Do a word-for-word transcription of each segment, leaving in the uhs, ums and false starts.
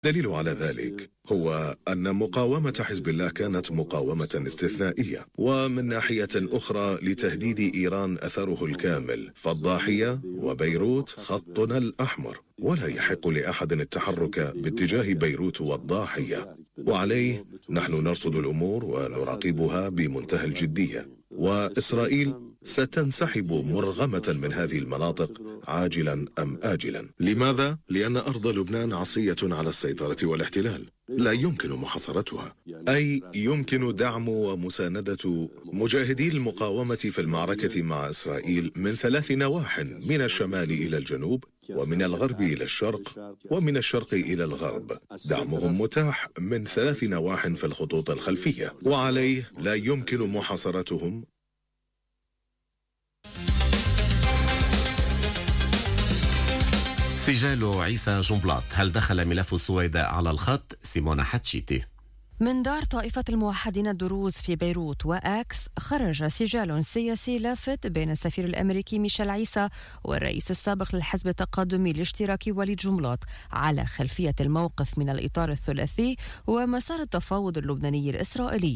دليل على ذلك هو أن مقاومة حزب الله كانت مقاومة استثنائية، ومن ناحية أخرى لتهديد إيران أثره الكامل، فالضاحية وبيروت خطنا الأحمر، ولا يحق لأحد التحرك باتجاه بيروت والضاحية، وعليه نحن نرصد الأمور ونراقبها بمنتهى الجدية، وإسرائيل ستنسحب مرغمة من هذه المناطق عاجلا أم آجلا. لماذا؟ لأن أرض لبنان عصية على السيطرة والاحتلال، لا يمكن محاصرتها، أي يمكن دعم ومساندة مجاهدي المقاومة في المعركة مع إسرائيل من ثلاث نواح، من الشمال إلى الجنوب، ومن الغرب إلى الشرق، ومن الشرق إلى الغرب. دعمهم متاح من ثلاث نواح في الخطوط الخلفية، وعليه لا يمكن محاصرتهم. سجال عيسى جنبلاط، هل دخل ملف السويداء على الخط؟ سيمونا حتشيتي. من دار طائفة الموحدين الدروز في بيروت وأكس خرج سجال سياسي لافت بين السفير الأمريكي ميشيل عيسى والرئيس السابق للحزب التقدمي الاشتراكي وليد جنبلاط على خلفية الموقف من الإطار الثلاثي ومسار التفاوض اللبناني الإسرائيلي.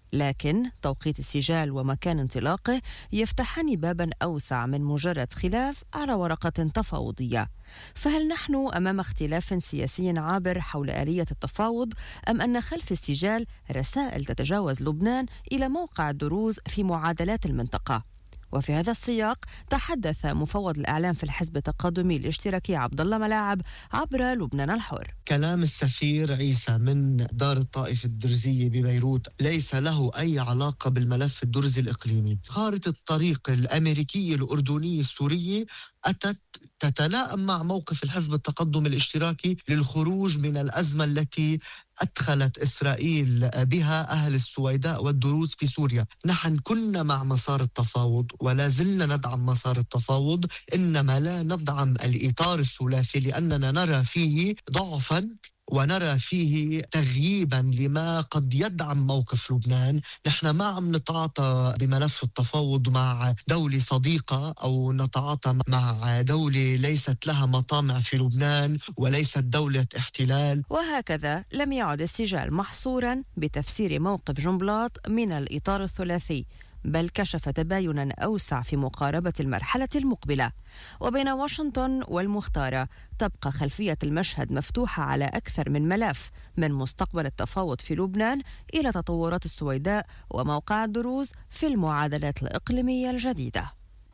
لكن توقيت السجال ومكان انطلاقه يفتحان بابا أوسع من مجرد خلاف على ورقة تفاوضية. فهل نحن أمام اختلاف سياسي عابر حول آلية التفاوض، أم أن خلف السجال رسائل تتجاوز لبنان إلى موقع الدروز في معادلات المنطقة؟ وفي هذا السياق تحدث مفوض الإعلام في الحزب التقدمي الاشتراكي عبد الله ملاعب عبر لبنان الحر. كلام السفير عيسى من دار الطائفة الدرزية ببيروت ليس له أي علاقة بالملف الدرزي الإقليمي. خارطة الطريق الأمريكية الأردنية السورية أتت تتلائم مع موقف الحزب التقدمي الاشتراكي للخروج من الأزمة التي أدخلت إسرائيل بها أهل السويداء والدروز في سوريا. نحن كنا مع مسار التفاوض ولا زلنا ندعم مسار التفاوض، إنما لا ندعم الإطار الثلاثي لأننا نرى فيه ضعفا ونرى فيه تغييبا لما قد يدعم موقف لبنان. نحن ما عم نتعاطى بملف التفاوض مع دولة صديقة أو نتعاطى مع دولة ليست لها مطامع في لبنان وليست دولة احتلال. وهكذا لم يعد السجال محصورا بتفسير موقف جنبلاط من الإطار الثلاثي، بل كشف تباينا أوسع في مقاربة المرحلة المقبلة. وبين واشنطن والمختارة تبقى خلفية المشهد مفتوحة على أكثر من ملف، من مستقبل التفاوض في لبنان إلى تطورات السويداء وموقع الدروز في المعادلات الإقليمية الجديدة.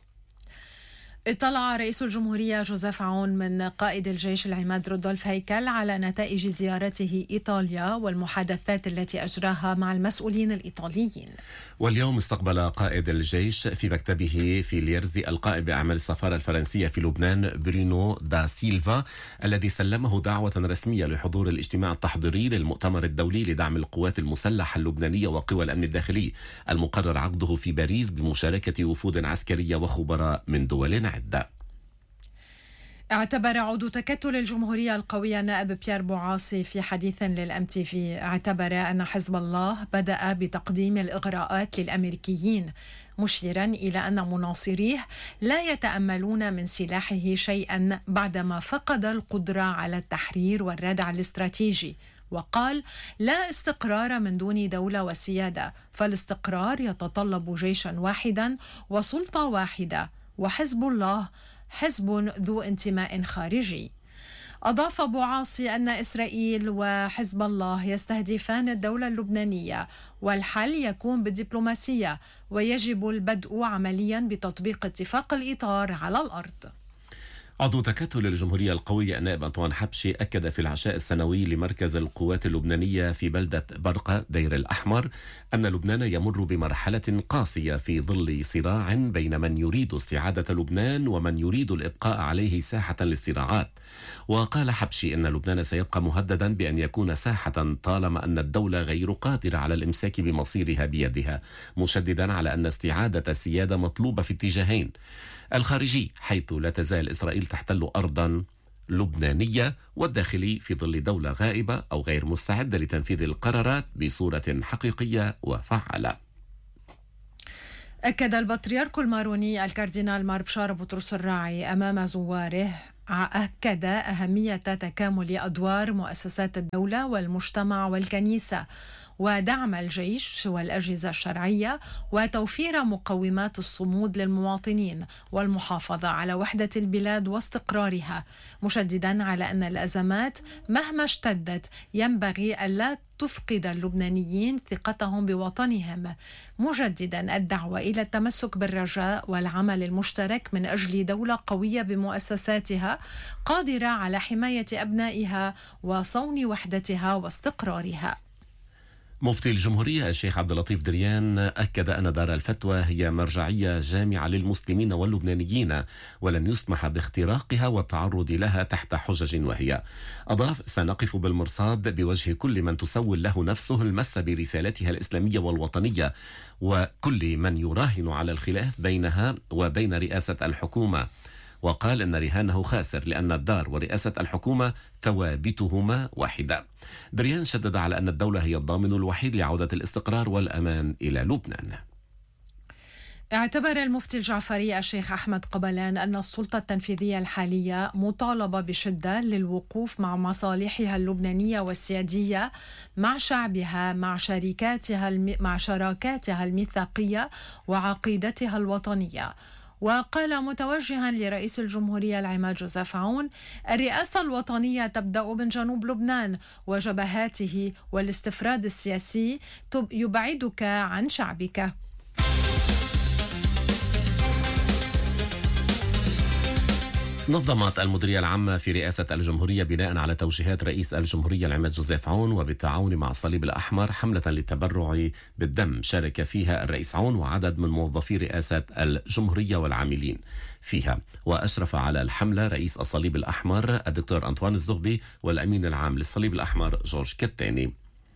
اطلع رئيس الجمهورية جوزيف عون من قائد الجيش العماد رودولف هيكل على نتائج زيارته إيطاليا والمحادثات التي أجراها مع المسؤولين الإيطاليين. واليوم استقبل قائد الجيش في مكتبه في ليرزي القائم بأعمال السفارة الفرنسية في لبنان برونو دا سيلفا، الذي سلمه دعوة رسمية لحضور الاجتماع التحضيري للمؤتمر الدولي لدعم القوات المسلحة اللبنانية وقوى الأمن الداخلي المقرر عقده في باريس بمشاركة وفود عسكرية وخبراء من دول عدة. اعتبر عضو تكتل الجمهورية القوية نائب بيير بوعاصي في حديث للأم تي في اعتبر أن حزب الله بدأ بتقديم الإغراءات للأمريكيين، مشيرا إلى أن مناصريه لا يتأملون من سلاحه شيئا بعدما فقد القدرة على التحرير والردع الاستراتيجي. وقال: لا استقرار من دون دولة وسيادة، فالاستقرار يتطلب جيشا واحدا وسلطة واحدة، وحزب الله حزب ذو انتماء خارجي. أضاف بوعاصي أن إسرائيل وحزب الله يستهدفان الدولة اللبنانية، والحل يكون بالدبلوماسية، ويجب البدء عمليا بتطبيق اتفاق الإطار على الأرض. عضو تكتل الجمهورية القوية النائب أنطوان حبشي أكد في العشاء السنوي لمركز القوات اللبنانية في بلدة برقة دير الأحمر أن لبنان يمر بمرحلة قاسية في ظل صراع بين من يريد استعادة لبنان ومن يريد الإبقاء عليه ساحة للصراعات. وقال حبشي أن لبنان سيبقى مهددا بأن يكون ساحة طالما أن الدولة غير قادرة على الإمساك بمصيرها بيدها، مشددا على أن استعادة السيادة مطلوبة في اتجاهين: الخارجي حيث لا تزال إسرائيل تحتل أرضا لبنانية، والداخلي في ظل دولة غائبة أو غير مستعدة لتنفيذ القرارات بصورة حقيقية وفعالة. أكد البطريرك الماروني الكاردينال مار بشار بطرس الراعي أمام زواره أكد أهمية تكامل أدوار مؤسسات الدولة والمجتمع والكنيسة ودعم الجيش والأجهزة الشرعية وتوفير مقومات الصمود للمواطنين والمحافظة على وحدة البلاد واستقرارها، مشددا على أن الأزمات مهما اشتدت ينبغي ألا تفقد اللبنانيين ثقتهم بوطنهم، مجددا الدعوة إلى التمسك بالرجاء والعمل المشترك من أجل دولة قوية بمؤسساتها قادرة على حماية أبنائها وصون وحدتها واستقرارها. مفتي الجمهورية الشيخ عبد اللطيف دريان أكد أن دار الفتوى هي مرجعية جامعة للمسلمين واللبنانيين ولن يسمح باختراقها والتعرض لها تحت حجج وهي. أضاف: سنقف بالمرصاد بوجه كل من تسول له نفسه المس برسالتها الإسلامية والوطنية وكل من يراهن على الخلاف بينها وبين رئاسة الحكومة. وقال إن رهانه خاسر لأن الدار ورئاسة الحكومة ثوابتهما واحدة. دريان شدد على أن الدولة هي الضامن الوحيد لعودة الاستقرار والأمان إلى لبنان. اعتبر المفتي الجعفري الشيخ أحمد قبلان أن السلطة التنفيذية الحالية مطالبة بشدة للوقوف مع مصالحها اللبنانية والسيادية مع شعبها مع شركاتها مع شراكاتها الميثاقية وعقيدتها الوطنية. وقال متوجها لرئيس الجمهورية العماد جوزيف عون: الرئاسة الوطنية تبدأ من جنوب لبنان وجبهاته، والاستفراد السياسي يبعدك عن شعبك. نظمت المديرية العامة في رئاسة الجمهورية بناء على توجيهات رئيس الجمهورية العماد جوزيف عون وبالتعاون مع الصليب الأحمر حملة للتبرع بالدم شارك فيها الرئيس عون وعدد من موظفي رئاسة الجمهورية والعاملين فيها. وأشرف على الحملة رئيس الصليب الأحمر الدكتور أنطوان الزغبي والأمين العام للصليب الأحمر جورج كتاني.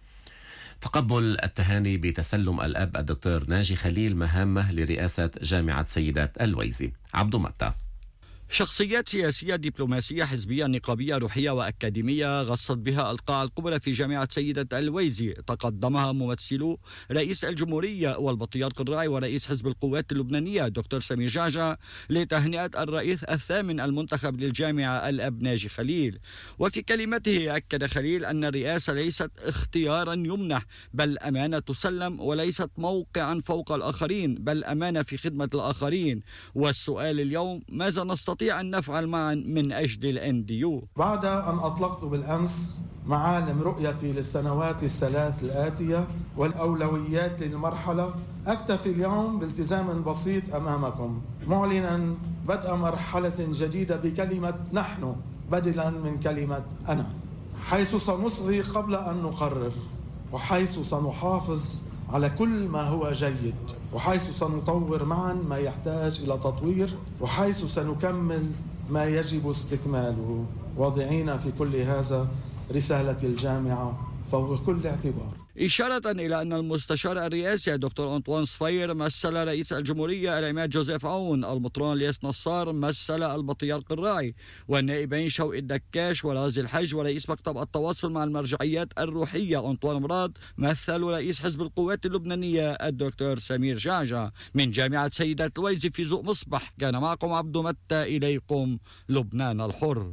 تقبل التهاني بتسلم الأب الدكتور ناجي خليل مهامه لرئاسة جامعة سيدات الويزي. عبدو متى. شخصيات سياسية دبلوماسية حزبية نقابية روحية وأكاديمية غصت بها القاعة الكبرى في جامعة سيدة الويزي، تقدمها ممثلو رئيس الجمهورية والبطيار الراعي ورئيس حزب القوات اللبنانية دكتور سمير جعجع لتهنئة الرئيس الثامن المنتخب للجامعة الأب ناجي خليل. وفي كلمته أكد خليل أن الرئاسة ليست اختيارا يمنح بل أمانة تسلم، وليست موقعا فوق الآخرين بل أمانة في خدمة الآخرين. والسؤال اليوم: ماذا نستطيع أن نفعل معا من أجل الإن دي يو؟ بعد أن أطلقت بالأمس معالم رؤيتي للسنوات الثلاث الآتية والأولويات للمرحلة، أكتفي اليوم بالتزام بسيط أمامكم معلنا بدء مرحلة جديدة بكلمة نحن بدلا من كلمة أنا، حيث سنصغي قبل أن نقرر، وحيث سنحافظ على كل ما هو جيد، وحيث سنطور معا ما يحتاج إلى تطوير، وحيث سنكمل ما يجب استكماله، واضعين في كل هذا رسالة الجامعة فوق كل اعتبار. إشارة إلى أن المستشار الرئاسي الدكتور أنطوان صفير مثل رئيس الجمهورية العماد جوزيف عون، المطران الياس نصار مثل البطيار الراعي، والنائبين شوقي الدكاش ورازي الحج ورئيس مكتب التواصل مع المرجعيات الروحية أنطوان مراد مثلوا رئيس حزب القوات اللبنانية الدكتور سمير جعجع. من جامعة سيدات الويزي في ذوق مصبح كان معكم عبدو متى، إليكم لبنان الحر.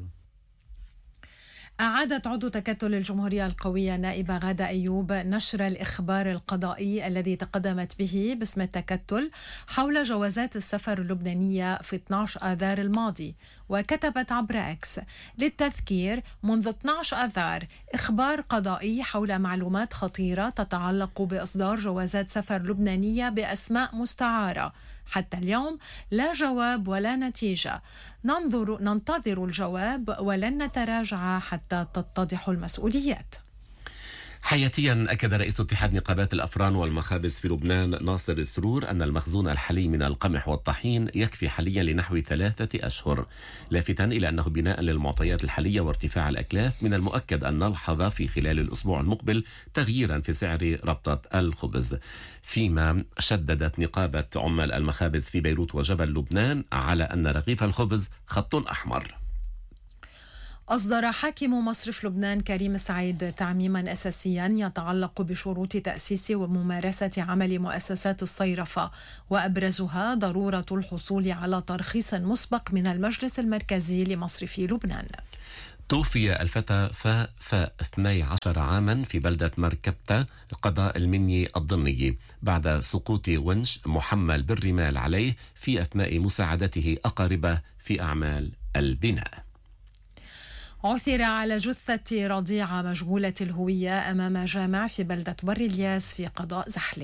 أعادت عضو تكتل الجمهورية القوية نائبة غادة أيوب نشر الإخبار القضائي الذي تقدمت به باسم التكتل حول جوازات السفر اللبنانية في اثني عشر آذار الماضي، وكتبت عبر اكس: للتذكير، منذ اثني عشر آذار إخبار قضائي حول معلومات خطيرة تتعلق بإصدار جوازات سفر لبنانية بأسماء مستعارة. حتى اليوم لا جواب ولا نتيجة، ننظر ننتظر الجواب ولن نتراجع حتى تتضح المسؤوليات. حياتيا أكد رئيس اتحاد نقابات الأفران والمخابز في لبنان ناصر السرور أن المخزون الحالي من القمح والطحين يكفي حاليا لنحو ثلاثة أشهر، لافتا إلى أنه بناء للمعطيات الحالية وارتفاع الأكلاف من المؤكد أن نلحظ في خلال الأسبوع المقبل تغييرا في سعر ربطة الخبز. فيما شددت نقابة عمال المخابز في بيروت وجبل لبنان على أن رغيف الخبز خط أحمر. أصدر حاكم مصرف لبنان كريم سعيد تعميما أساسيا يتعلق بشروط تأسيس وممارسة عمل مؤسسات الصيرفة، وأبرزها ضرورة الحصول على ترخيص مسبق من المجلس المركزي لمصرف لبنان. توفي الفتى فا فا اثني عشر عاما في بلدة مركبتة قضاء المني الضمني بعد سقوط ونش محمل بالرمال عليه في أثناء مساعدته أقاربه في أعمال البناء. عثر على جثة رضيعة مجهولة الهوية أمام جامع في بلدة بر الياس في قضاء زحلة.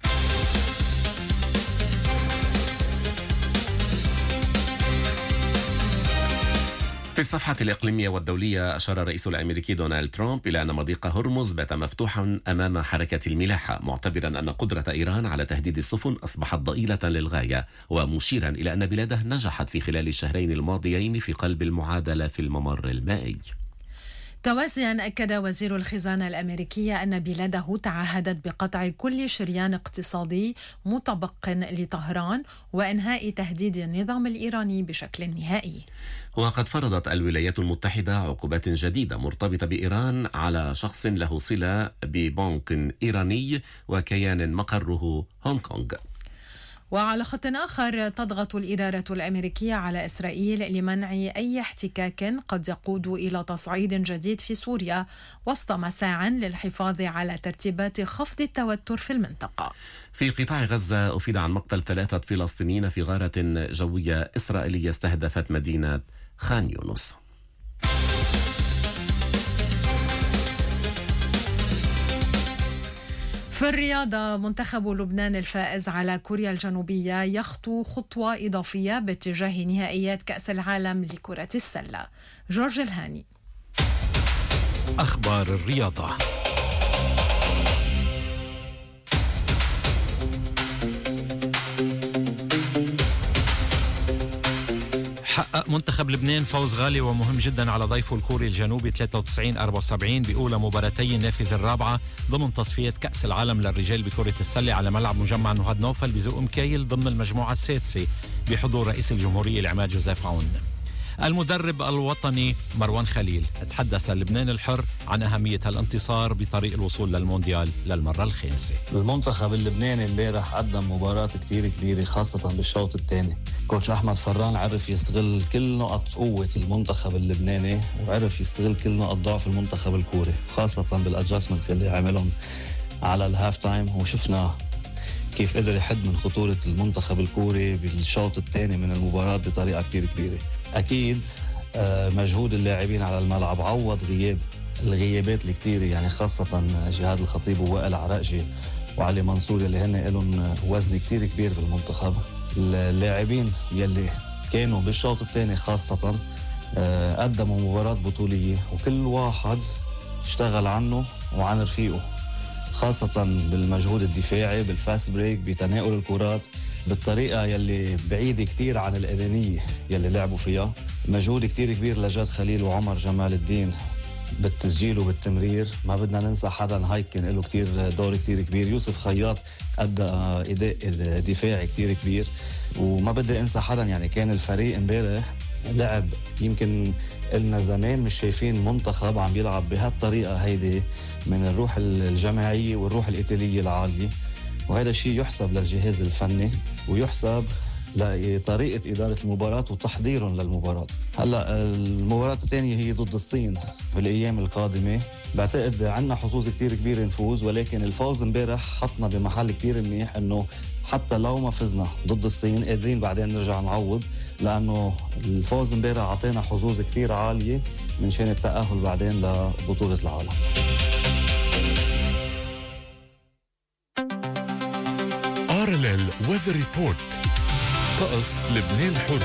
في الصفحة الإقليمية والدولية، أشار الرئيس الأمريكي دونالد ترامب إلى أن مضيق هرمز بات مفتوحا أمام حركة الملاحة، معتبرا أن قدرة إيران على تهديد السفن أصبحت ضئيلة للغاية، ومشيرا إلى أن بلاده نجحت في خلال الشهرين الماضيين في قلب المعادلة في الممر المائي. توازيا أكد وزير الخزانة الأمريكي أن بلاده تعهدت بقطع كل شريان اقتصادي مطبق لطهران وإنهاء تهديد النظام الإيراني بشكل نهائي. وقد فرضت الولايات المتحدة عقوبات جديدة مرتبطة بإيران على شخص له صلة ببنك إيراني وكيان مقره هونغ كونغ. وعلى خط آخر، تضغط الإدارة الأمريكية على إسرائيل لمنع أي احتكاك قد يقود إلى تصعيد جديد في سوريا، وسط مساعٍ للحفاظ على ترتيبات خفض التوتر في المنطقة. في قطاع غزة أفيد عن مقتل ثلاثة فلسطينيين في غارة جوية إسرائيلية استهدفت مدينة خان يونس. في الرياضة، منتخب لبنان الفائز على كوريا الجنوبية يخطو خطوة إضافية باتجاه نهائيات كأس العالم لكرة السلة. جورج الهاني. أخبار الرياضة. حقق منتخب لبنان فوز غالي ومهم جدا على ضيفه الكوري الجنوبي ثلاثة وتسعين أربعة وسبعين بأولى مباراتي النافذة الرابعة ضمن تصفية كأس العالم للرجال بكرة السلة على ملعب مجمع نهض نوفل بزوق مكايل ضمن المجموعة السادسة بحضور رئيس الجمهورية العماد جوزيف عون. المدرب الوطني مروان خليل تحدث للبنان الحر عن أهمية الانتصار بطريق الوصول للمونديال للمرة الخامسة. المنتخب اللبناني امبارح قدم مباراة كتير كبيرة خاصة بالشوط الثاني. كوتش أحمد فران عرف يستغل كل نقط قوة المنتخب اللبناني وعرف يستغل كل نقط ضعف المنتخب الكوري، خاصة بالادجستمنتس اللي عملهم على الهاف تايم، وشفنا كيف قدر يحد من خطورة المنتخب الكوري بالشوط الثاني من المباراة بطريقة كتير كبيرة. أكيد مجهود اللاعبين على الملعب عوض غياب الغيابات الكتيرة، يعني خاصة جهاد الخطيب ووائل عراقجي وعلي منصور اللي هن لهم وزن كتير كبير بالمنتخب. اللاعبين يلي كانوا بالشوط الثاني خاصة قدموا مباراة بطولية، وكل واحد اشتغل عنه وعن رفيقه، خاصة بالمجهود الدفاعي، بالفاست بريك، بتناول الكرات بالطريقة يلي بعيدة كتير عن الأنانية يلي لعبوا فيها. مجهود كتير كبير لجاد خليل وعمر جمال الدين بالتسجيل وبالتمرير. ما بدنا ننسى حدا هاي كان له كتير دور كتير كبير. يوسف خياط أدى أداء دفاعي كتير كبير، وما بدي أنسى حدا. يعني كان الفريق امبارح لعب، يمكن إلنا زمان مش شايفين منتخب عم بيلعب بهالطريقة هيدي من الروح الجماعية والروح الإيطالية العالية، وهذا الشيء يحسب للجهاز الفني ويحسب لطريقة إدارة المباراة وتحضيرهم للمباراة. هلأ المباراة الثانية هي ضد الصين بالأيام القادمة. بعتقد عنا حظوظ كتير كبيرة نفوز، ولكن الفوز امبارح حطنا بمحل كتير منيح إنه حتى لو ما فزنا ضد الصين قادرين بعدين نرجع نعوض، لأنه الفوز امبارح عطينا حظوظ كتير عالية من شان التأهل بعدين لبطولة العالم. آرلل ويذر ريبورت، طقس لبنان حر.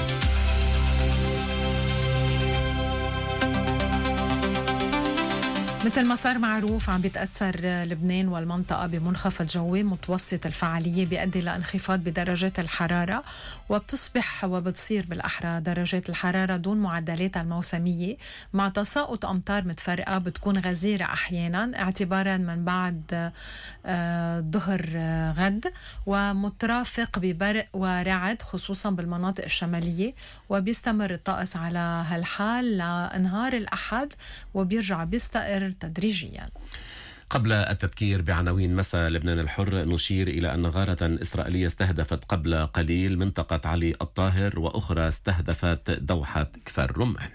مثل ما صار معروف عم بيتأثر لبنان والمنطقة بمنخفض جوي متوسط الفعالية بيؤدي لانخفاض بدرجات الحرارة، وبتصبح وبتصير بالأحرى درجات الحرارة دون معدلاتها الموسمية مع تساقط أمطار متفرقة بتكون غزيرة أحيانا اعتبارا من بعد ظهر غد، ومترافق ببرق ورعد خصوصا بالمناطق الشمالية، وبيستمر الطقس على هالحال لنهار الأحد وبيرجع بيستقر تدريجيا. قبل التذكير بعناوين مساء لبنان الحر، نشير إلى أن غارة إسرائيلية استهدفت قبل قليل منطقة علي الطاهر، وأخرى استهدفت دوحة كفر رمان.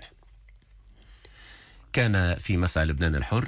كان في مساء لبنان الحر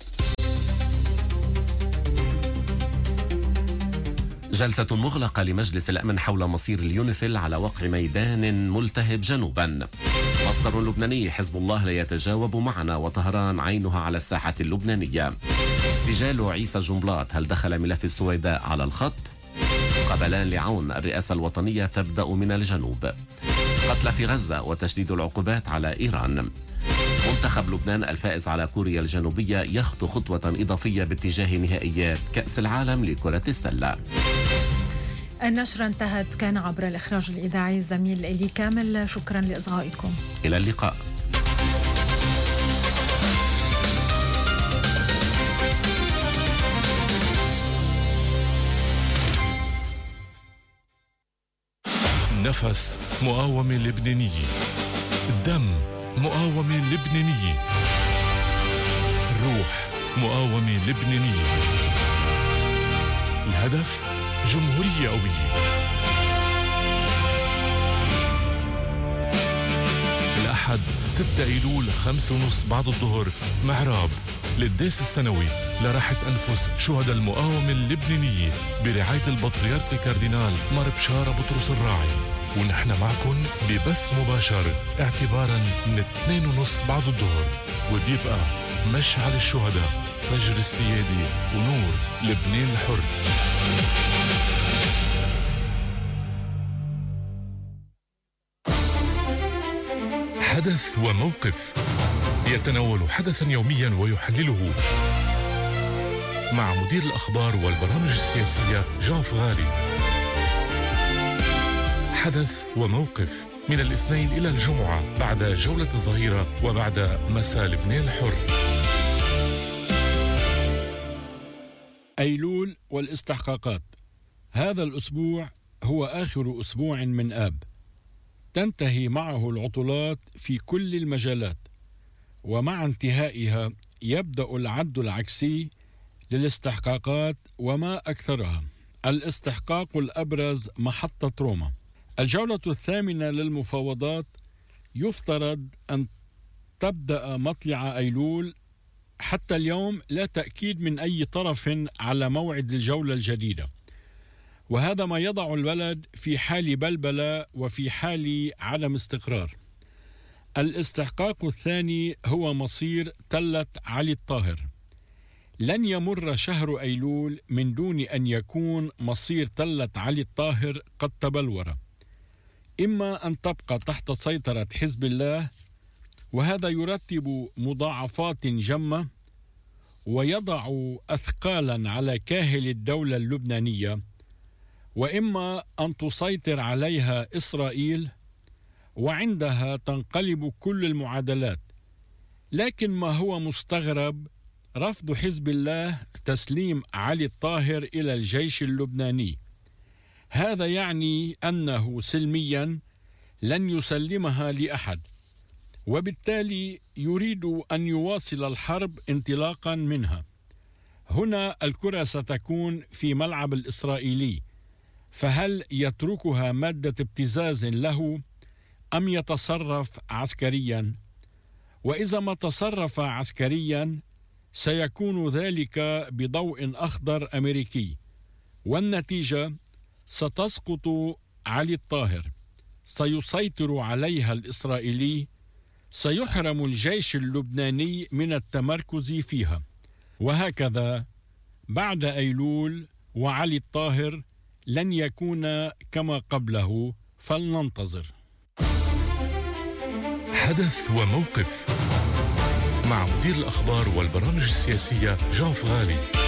جلسة مغلقة لمجلس الأمن حول مصير اليونيفيل على وقع ميدان ملتهب جنوبا. مصدر لبناني: حزب الله لا يتجاوب معنا وطهران عينها على الساحة اللبنانية. سجال عيسى جنبلاط: هل دخل ملف السويداء على الخط؟ قبلان لعون: الرئاسة الوطنية تبدأ من الجنوب. قتلى في غزة وتشديد العقوبات على إيران. منتخب لبنان الفائز على كوريا الجنوبية يخطو خطوة إضافية باتجاه نهائيات كأس العالم لكرة السلة. النشرة انتهت. كان عبر الإخراج الإذاعي الزميل إلي كامل. شكرا لإصغائكم. إلى اللقاء. نفس مقاومة لبنانية، الدم مقاومة لبنانية، الروح مقاومة لبنانية، الهدف جمهورية قوية. الأحد ستة أيلول خمسة ونص بعد الظهر معراب للداس السنوي لراحة أنفس شهداء المقاومة اللبنانية برعاية البطريرك الكاردينال مار بشارة بطرس الراعي، ونحن معكم ببث مباشر اعتبارا من اثنين ونص بعد الظهر، وبيبقى مشعل الشهداء، فجر السيادة، ونور لبنان الحر. حدث وموقف يتناول حدثا يوميا ويحلله مع مدير الأخبار والبرامج السياسية جان فغالي. حدث وموقف من الاثنين إلى الجمعة بعد جولة الظهيرة وبعد مساء لبنان الحر. أيلول والاستحقاقات. هذا الأسبوع هو آخر أسبوع من آب، تنتهي معه العطلات في كل المجالات، ومع انتهائها يبدأ العد العكسي للاستحقاقات وما أكثرها. الاستحقاق الأبرز محطة روما. الجولة الثامنة للمفاوضات يفترض أن تبدأ مطلع أيلول. حتى اليوم لا تأكيد من أي طرف على موعد الجولة الجديدة، وهذا ما يضع البلد في حال بلبلة وفي حال عدم استقرار. الاستحقاق الثاني هو مصير تلة علي الطاهر. لن يمر شهر أيلول من دون أن يكون مصير تلة علي الطاهر قد تبلور، إما أن تبقى تحت سيطرة حزب الله، وهذا يرتب مضاعفات جمة ويضع أثقالا على كاهل الدولة اللبنانية، وإما أن تسيطر عليها إسرائيل، وعندها تنقلب كل المعادلات. لكن ما هو مستغرب رفض حزب الله تسليم علي الطاهر إلى الجيش اللبناني. هذا يعني أنه سلميا لن يسلمها لأحد، وبالتالي يريد أن يواصل الحرب انطلاقا منها. هنا الكرة ستكون في ملعب الإسرائيلي، فهل يتركها مادة ابتزاز له أم يتصرف عسكريا؟ وإذا ما تصرف عسكريا سيكون ذلك بضوء أخضر أمريكي، والنتيجة ستسقط علي الطاهر، سيسيطر عليها الإسرائيلي، سيحرم الجيش اللبناني من التمركز فيها، وهكذا بعد أيلول وعلي الطاهر لن يكون كما قبله، فلننتظر. حدث وموقف مع مدير الأخبار والبرامج السياسية جان فغالي.